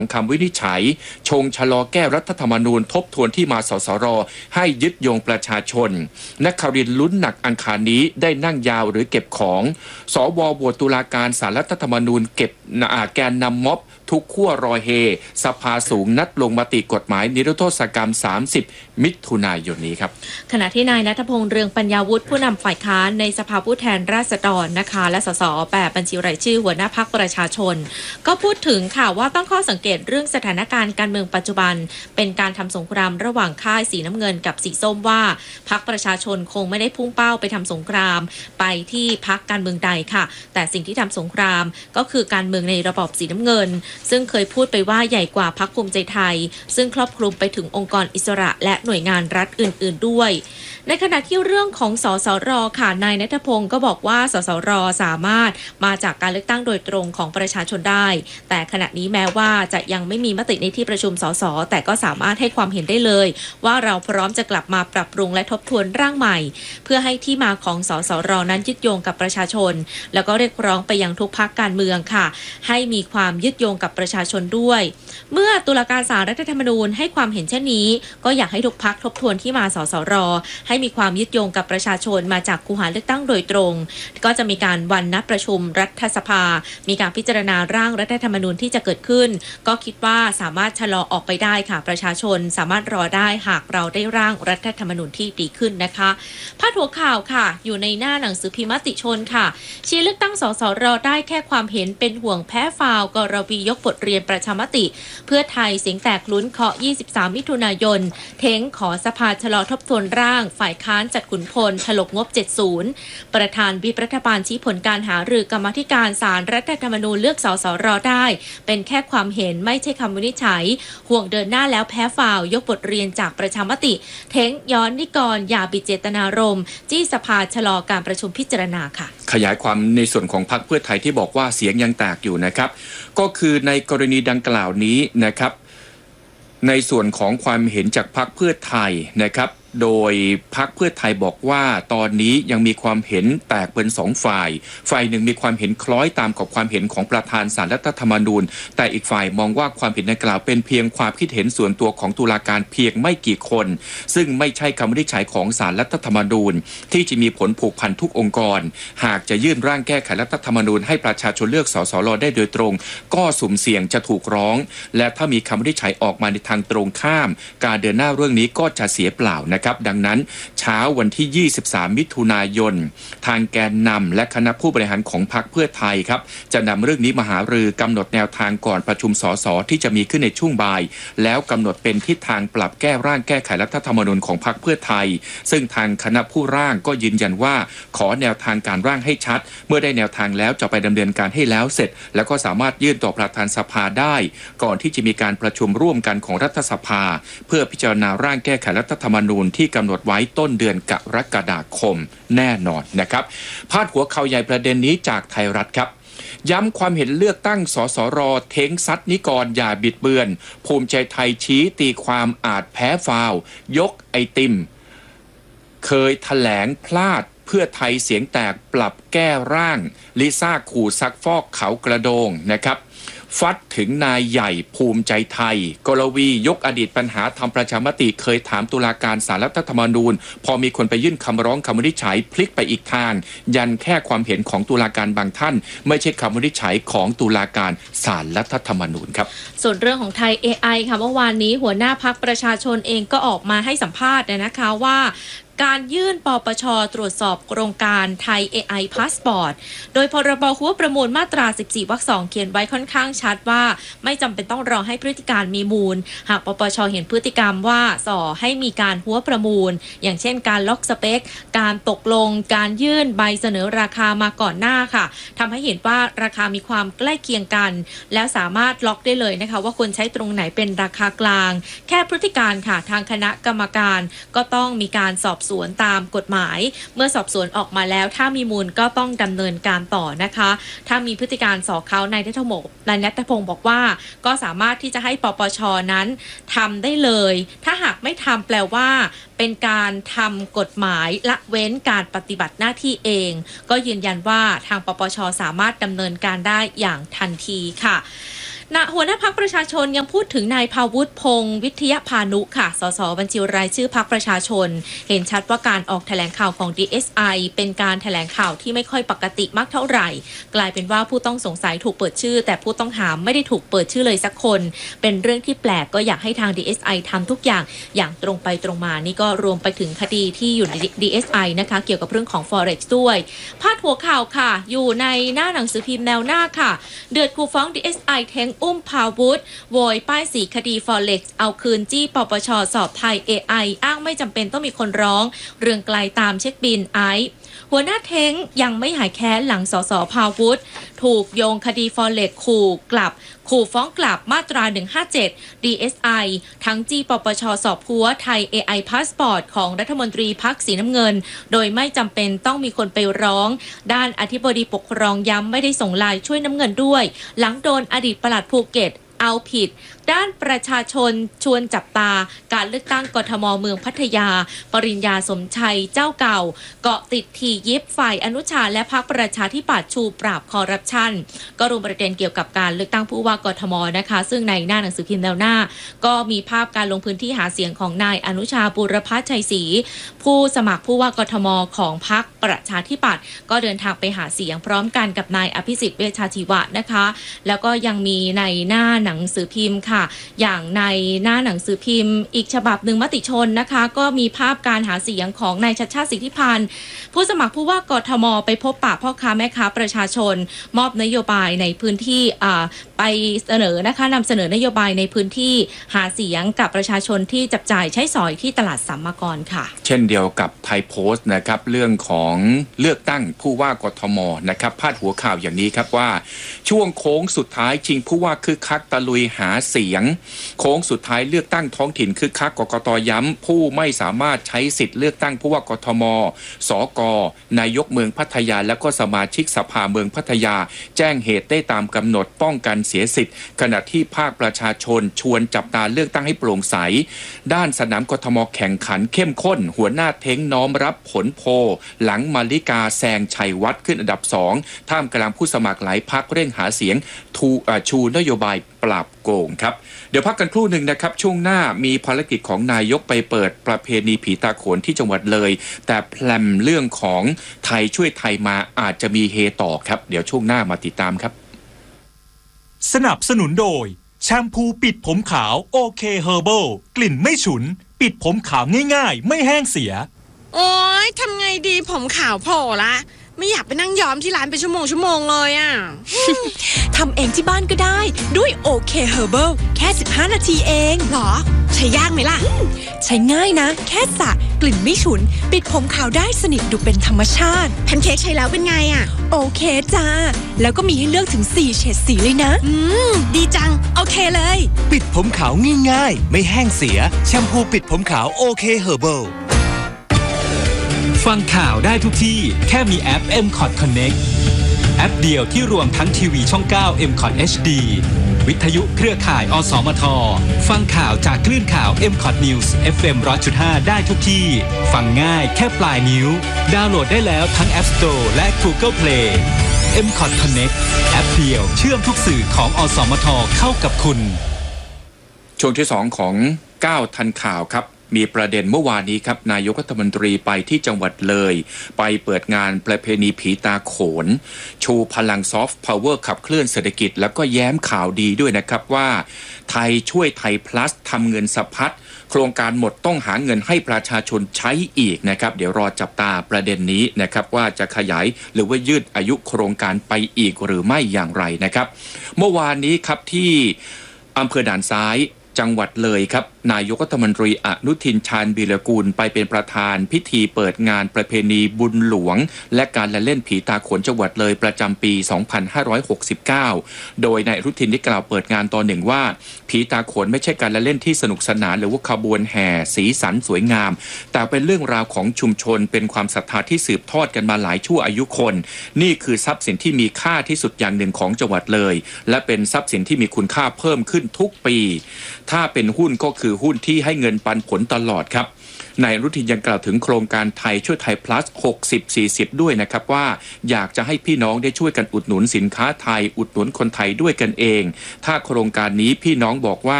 คำวินิจฉัยชงชะลอแก้รัฐธรรมนูญทบทวนที่มาสสรให้ยึดโยงประชาชนนครินทร์ลุ้นหนักอังคารนี้ได้นั่งยาวหรือเก็บของสวโหวตตุลาการศาลรัฐธรรมนูญเก็บแกนนำม็อบทุกขั้วรอเฮสภาสูงนัดลงมติกฎหมายนิรโทษกรรม30มิถุนายนนี้ครับขณะที่นายณัฐพงษ์เรืองปัญญาวุฒิผู้นำฝ่ายค้านในสภาผู้แทนราษฎรนะคะและสสแบบบัญชีรายชื่อหัวหน้าพรรคประชาชนก็พูดถึงค่ะว่าตั้งข้อสังเกตเรื่องสถานการณ์การเมืองปัจจุบันเป็นการทำสงครามระหว่างค่ายสีน้ำเงินกับสีส้มว่าพรรคประชาชนคงไม่ได้พุ่งเป้าไปทำสงครามไปที่พรรคการเมืองใดค่ะแต่สิ่งที่ทำสงครามก็คือการเมืองในระบอบสีน้ำเงินซึ่งเคยพูดไปว่าใหญ่กว่าพรรคภูมิใจไทยซึ่งครอบคลุมไปถึงองค์กรอิสระและหน่วยงานรัฐอื่นๆด้วยในขณะที่เรื่องของสสรค่ะนายณัฐพงศ์ก็บอกว่าสสรสามารถมาจากการเลือกตั้งโดยตรงของประชาชนได้แต่ขณะนี้แม้ว่าจะยังไม่มีมติในที่ประชุมสสแต่ก็สามารถให้ความเห็นได้เลยว่าเราพร้อมจะกลับมาปรับปรุงและทบทวนร่างใหม่เพื่อให้ที่มาของสสรนั้นยึดโยงกับประชาชนแล้วก็เรียกร้องไปยังทุกพรรคการเมืองค่ะให้มีความยึดโยงกับประชาชนด้วยเมื่อตุลาการศาลรัฐธรรมนูญให้ความเห็นเช่นนี้ก็อยากให้ทุกพรรคทบทวนที่มาสสรให้มีความยึดโยงกับประชาชนมาจากคูหาเลือกตั้งโดยตรงก็จะมีการวันนัดประชุมรัฐสภามีการพิจารณาร่างรัฐธรรมนูญที่จะเกิดขึ้นก็คิดว่าสามารถชะลอออกไปได้ค่ะประชาชนสามารถรอได้หากเราได้ร่างรัฐธรรมนูญที่ดีขึ้นนะคะพาดหัวข่าวค่ะอยู่ในหน้าหนังสือพิมพ์มติชนค่ะชี้เลือกตั้งสสรได้แค่ความเห็นเป็นห่วงแพ้ฟาวกรวียกบทเรียนประชามติเพื่อไทยเสียงแตกลุ้นเคาะ23มิถุนายนเท้งขอสภาชะลอทบทวนร่างฝ่ายค้านจัดขุนพลถลกงบ70ประธานวิปรัฐบาลชี้ผลการหารือกรรมาธิการศาลรัฐธรรมนูญเลือกสสรได้เป็นแค่ความเห็นไม่ใช่คำวินิจฉัยห่วงเดินหน้าแล้วแพ้ฟาวยกบทเรียนจากประชามติเท้งย้อนนิกรอย่าบิดเจตนารมณ์จี้สภาชะลอการประชุมพิจารณาค่ะขยายความในส่วนของพรรคเพื่อไทยที่บอกว่าเสียงยังแตกอยู่นะครับก็คือในกรณีดังกล่าวนี้นะครับในส่วนของความเห็นจากพรรคเพื่อไทยนะครับโดยพรรคเพื่อไทยบอกว่าตอนนี้ยังมีความเห็นแตกเป็น2ฝ่ายหนึ่งมีความเห็นคล้อยตามกับความเห็นของประธานศาลรัฐธรรมนูญแต่อีกฝ่ายมองว่าความเห็นดังกล่าวเป็นเพียงความคิดเห็นส่วนตัวของตุลาการเพียงไม่กี่คนซึ่งไม่ใช่คำวินิจฉัยของศาลรัฐธรรมนูญที่จะมีผลผูกพันทุกองค์กรหากจะยื่นร่างแก้ไขรัฐธรรมนูญให้ประชาชนเลือกสสรได้โดยตรงก็สุ่มเสี่ยงจะถูกร้องและถ้ามีคำวินิจฉัยออกมาในทางตรงข้ามการเดินหน้าเรื่องนี้ก็จะเสียเปล่าดังนั้นเช้าวันที่23มิถุนายนทางแกนนำและคณะผู้บริหารของพรรคเพื่อไทยครับจะนำเรื่องนี้มาหารือกำหนดแนวทางก่อนประชุมสสที่จะมีขึ้นในช่วงบ่ายแล้วกำหนดเป็นทิศทางปรับแก้ร่างแก้ไขรัฐธรรมนูญของพรรคเพื่อไทยซึ่งทางคณะผู้ร่างก็ยืนยันว่าขอแนวทางการร่างให้ชัดเมื่อได้แนวทางแล้วจะไปดำเนินการให้แล้วเสร็จแล้วก็สามารถยื่นต่อประธานสภาได้ก่อนที่จะมีการประชุมร่วมกันของรัฐสภาเพื่อพิจารณาร่างแก้ไขรัฐธรรมนูญที่กำหนดไว้ต้นเดือนกรกฎาคมแน่นอนนะครับพาดหัวข่าวใหญ่ประเด็นนี้จากไทยรัฐครับย้ำความเห็นเลือกตั้งสสรเท้งซัดนิกรอย่าบิดเบือนภูมิใจไทยชี้ตีความอาจแพ้ฟาวยกไอติมเคยแถลงพลาดเพื่อไทยเสียงแตกปรับแก้ร่างลิซ่าขู่ซักฟอกเขากระโดงนะครับฟัดถึงนายใหญ่ภูมิใจไทยกรวียกอดีตปัญหาทำประชามติเคยถามตุลาการศาลรัฐธรรมนูญพอมีคนไปยื่นคำร้องคำวินิจฉัยพลิกไปอีกทางยันแค่ความเห็นของตุลาการบางท่านไม่ใช่คำวินิจฉัยของตุลาการศาลรัฐธรรมนูญครับส่วนเรื่องของไทย AI ค่ะเมื่อวานนี้หัวหน้าพรรคประชาชนเองก็ออกมาให้สัมภาษณ์นะคะว่าการยื่นปปช.ตรวจสอบโครงการไทย AI Passport โดยพรบหัวประมูลมาตรา14วรรค2เขียนไว้ค่อนข้างชัดว่าไม่จำเป็นต้องรอให้พฤติการมีมูลหากปปช.เห็นพฤติกรรมว่าส่อให้มีการหัวประมูลอย่างเช่นการล็อกสเปคการตกลงการยื่นใบเสนอราคามาก่อนหน้าค่ะทำให้เห็นว่าราคามีความใกล้เคียงกันแล้วสามารถล็อกได้เลยนะคะว่าควรใช้ตรงไหนเป็นราคากลางแค่พฤติการค่ะทางคณะกรรมการก็ต้องมีการสอบสวนตามกฎหมายเมื่อสอบสวนออกมาแล้วถ้ามีมูลก็ต้องดำเนินการต่อนะคะถ้ามีพฤติการส่อเขานายณัฐพงศ์บอกว่าก็สามารถที่จะให้ปปช.นั้นทำได้เลยถ้าหากไม่ทำแปลว่าเป็นการทำกฎหมายละเว้นการปฏิบัติหน้าที่เองก็ยืนยันว่าทางปปช.สามารถดำเนินการได้อย่างทันทีค่ะหัวหน้าพรรคประชาชนยังพูดถึงนายภาวุฒิพงษ์วิทยพานุค่ะสสบัญชีรายชื่อพรรคประชาชนเห็นชัดว่าการออกแถลงข่าวของ DSI เป็นการแถลงข่าวที่ไม่ค่อยปกติมากเท่าไหร่กลายเป็นว่าผู้ต้องสงสัยถูกเปิดชื่อแต่ผู้ต้องหาไม่ได้ถูกเปิดชื่อเลยสักคนเป็นเรื่องที่แปลกก็อยากให้ทาง DSI ทำทุกอย่างตรงไปตรงมานี่ก็รวมไปถึงคดีที่อยู่ใน DSI นะคะเกี่ยวกับเรื่องของ Forex ด้วยพาดหัวข่าวค่ะอยู่ในหน้าหนังสือพิมพ์แนวหน้าค่ะเดือดคูฟ้อง DSI เท้งอุ้มภาวุฒิโวยป้ายสีคดี Forex เอาคืนจี้ปปช.สอบไทย AI อ้างไม่จำเป็นต้องมีคนร้องเรื่องไกลตามเช็คบินไอซ์หัวหน้าเท้งยังไม่หายแค้นหลังสสภาวุฒิถูกโยงคดี Forex ขู่ฟ้องกลับมาตรา 157 DSI ทั้งจี้ปปช.สอบหัวไทย AI Passport ของรัฐมนตรีพรรคสีน้ำเงินโดยไม่จำเป็นต้องมีคนไปร้องด้านอธิบดีปกครองย้ำไม่ได้ส่งไลน์ช่วยน้ำเงินด้วยหลังโดนอดีตปลัดภูเก็ตเอาผิดด้านประชาชนชวนจับตาการเลือกตั้งกทม.เมืองพัทยาปริญญาสมชัยเจ้าเก่าเกาะติดทียิบฝ่ายอนุชาและพรรคประชาธิปัตย์ชูปราบคอร์รัปชันก็รวมประเด็นเกี่ยวกับการเลือกตั้งผู้ว่ากทม.นะคะซึ่งในหน้าหนังสือพิมพ์แนวหน้าก็มีภาพการลงพื้นที่หาเสียงของนายอนุชาบุรพชัยศรีผู้สมัครผู้ว่ากทม.ของพรรคประชาธิปัตย์ก็เดินทางไปหาเสียงพร้อมกันกับนายอภิสิทธิ์เวชชาชีวะนะคะแล้วก็ยังมีในหน้าหนังสือพิมพ์ค่ะอย่างในหน้าหนังสือพิมพ์อีกฉบับหนึ่งมติชนนะคะก็มีภาพการหาเสียงของนายชัชชาติสิทธิพันธ์ผู้สมัครผู้ว่ากทม.ไปพบปะพ่อค้าแม่ค้าประชาชนมอบนโยบายในพื้นที่ไปเสนอนะคะนำเสนอนโยบายในพื้นที่หาเสียงกับประชาชนที่จับจ่ายใช้สอยที่ตลาดสัมมากรค่ะเช่นเดียวกับไทยโพสต์นะครับเรื่องของเลือกตั้งผู้ว่ากทม.นะครับพาดหัวข่าวอย่างนี้ครับว่าช่วงโค้งสุดท้ายชิงผู้ว่าคึกคักตะลุยหาเสียงโค้งสุดท้ายเลือกตั้งท้องถิ่นคึกคักกกต.ย้ำผู้ไม่สามารถใช้สิทธิ์เลือกตั้งผู้ว่ากทม.สก.นายกเมืองพัทยาและก็สมาชิกสภาเมืองพัทยาแจ้งเหตุได้ตามกำหนดป้องกันเสียสิทธิ์ขณะที่ภาคประชาชนชวนจับตาเลือกตั้งให้โปร่งใสด้านสนามกทม.แข่งขันเข้มข้นหัวหน้าเท้งน้อมรับผลโพลหลังมาริกาแซงชัยวัฒน์ขึ้นอันดับ2ท่ามกลางผู้สมัครหลายพรรคเร่งหาเสียงชูนโยบายปราบโกงครับเดี๋ยวพักกันครู่หนึ่งนะครับช่วงหน้ามีภารกิจของนายกไปเปิดประเพณีผีตาโขนที่จังหวัดเลยแต่แพลมเรื่องของไทยช่วยไทยมาอาจจะมีเฮต่อครับเดี๋ยวช่วงหน้ามาติดตามครับสนับสนุนโดยแชมพูปิดผมขาวโอเคเฮอร์เบิลกลิ่นไม่ฉุนปิดผมขาวง่ายๆไม่แห้งเสียโอ๊ยทำไงดีผมขาวโผล่ละไม่อยากไปนั่งย้อมที่ร้านเป็นชั่วโมงเลยอ่ะทำเองที่บ้านก็ได้ด้วยโอเคเฮอร์เบิลแค่15 นาทีเองหรอใช้ยากไหมล่ะใช้ง่ายนะแค่สระกลิ่นไม่ฉุนปิดผมขาวได้สนิทดูเป็นธรรมชาติแพนเค้กใช้แล้วเป็นไงอ่ะโอเคจ้าแล้วก็มีให้เลือกถึง4เฉดสีเลยนะดีจังโอเคเลยปิดผมขาวง่ายๆไม่แห้งเสียแชมพูปิดผมขาวโอเคเฮอร์เบิลฟังข่าวได้ทุกที่แค่มีแอป MCOT Connect แอปเดียวที่รวมทั้งทีวีช่อง 9 MCOT HD วิทยุเครือข่ายอสมทฟังข่าวจากคลื่นข่าว MCOT News FM 100.5 ได้ทุกที่ฟังง่ายแค่ปลายนิ้วดาวน์โหลดได้แล้วทั้ง App Store และ Google Play MCOT Connect แอปเดียวเชื่อมทุกสื่อของอสมทเข้ากับคุณช่วงที่2ของ9ทันข่าวครับมีประเด็นเมื่อวานนี้ครับนายกรัฐมนตรีไปที่จังหวัดเลยไปเปิดงานประเพณีผีตาโขนชูพลังซอฟต์พาวเวอร์ขับเคลื่อนเศรษฐกิจแล้วก็แย้มข่าวดีด้วยนะครับว่าไทยช่วยไทยพลัสทำเงินสะพัดโครงการหมดต้องหาเงินให้ประชาชนใช้อีกนะครับเดี๋ยวรอจับตาประเด็นนี้นะครับว่าจะขยายหรือว่ายืดอายุโครงการไปอีกหรือไม่อย่างไรนะครับเมื่อวานนี้ครับที่อำเภอด่านซ้ายจังหวัดเลยครับนายกรัฐมนตรีอนุทินชาญวีรกูลไปเป็นประธานพิธีเปิดงานประเพณีบุญหลวงและการละเล่นผีตาโขนจังหวัดเลยประจำปี 2569 โดยนายอนุทินได้กล่าวเปิดงานตอนหนึ่งว่าผีตาโขนไม่ใช่การละเล่นที่สนุกสนานหรือว่าขบวนแห่สีสันสวยงามแต่เป็นเรื่องราวของชุมชนเป็นความศรัทธาที่สืบทอดกันมาหลายชั่วอายุคนนี่คือทรัพย์สินที่มีค่าที่สุดอย่างหนึ่งของจังหวัดเลยและเป็นทรัพย์สินที่มีคุณค่าเพิ่มขึ้นทุกปีถ้าเป็นหุ้นก็คือหุ้นที่ให้เงินปันผลตลอดครับนายอนุทินยังกล่าวถึงโครงการไทยช่วยไทย plus 60-40 ด้วยนะครับว่าอยากจะให้พี่น้องได้ช่วยกันอุดหนุนสินค้าไทยอุดหนุนคนไทยด้วยกันเองถ้าโครงการนี้พี่น้องบอกว่า